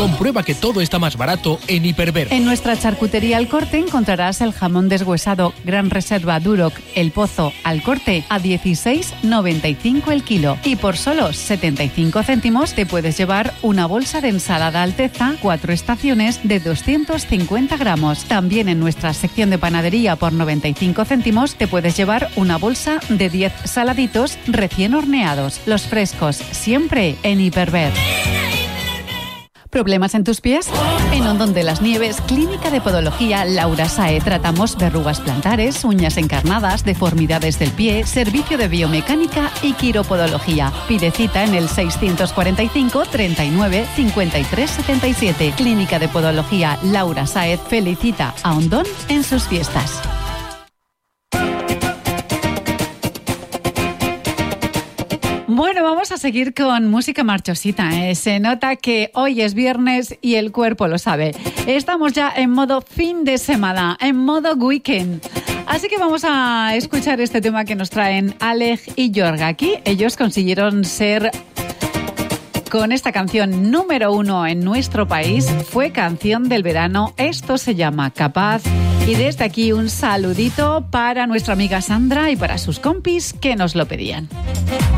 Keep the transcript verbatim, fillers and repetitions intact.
Comprueba que todo está más barato en Hiperver. En nuestra charcutería Al Corte encontrarás el jamón deshuesado Gran Reserva Duroc El Pozo al Corte a dieciséis noventa y cinco el kilo. Y por solo setenta y cinco céntimos te puedes llevar una bolsa de ensalada Alteza, cuatro estaciones de doscientos cincuenta gramos. También en nuestra sección de panadería por noventa y cinco céntimos te puedes llevar una bolsa de diez saladitos recién horneados. Los frescos, siempre en Hiperver. ¿Problemas en tus pies? En Hondón de las Nieves, Clínica de Podología Laura Sae. Tratamos verrugas plantares, uñas encarnadas, deformidades del pie, servicio de biomecánica y quiropodología. Pide cita en el seiscientos cuarenta y cinco, treinta y nueve, cincuenta y tres setenta y siete. Clínica de Podología Laura Saez felicita a Hondón en sus fiestas. Bueno, vamos a seguir con música marchosita, ¿eh? Se nota que hoy es viernes y el cuerpo lo sabe. Estamos ya en modo fin de semana, en modo weekend. Así que vamos a escuchar este tema que nos traen Alej y Jorga. Aquí ellos consiguieron ser con esta canción número uno en nuestro país. Fue canción del verano. Esto se llama Capaz. Y desde aquí un saludito para nuestra amiga Sandra y para sus compis que nos lo pedían.